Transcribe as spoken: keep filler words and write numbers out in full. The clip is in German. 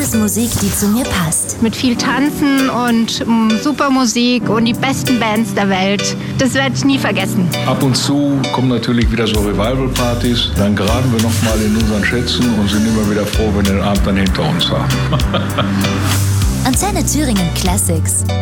ist Musik, die zu mir passt. Mit viel Tanzen und mm, super Musik und die besten Bands der Welt. Das werde ich nie vergessen. Ab und zu kommen natürlich wieder so Revival-Partys. Dann graben wir noch mal in unseren Schätzen und sind immer wieder froh, wenn wir den Abend dann hinter uns haben. Antenne Thüringen Classics.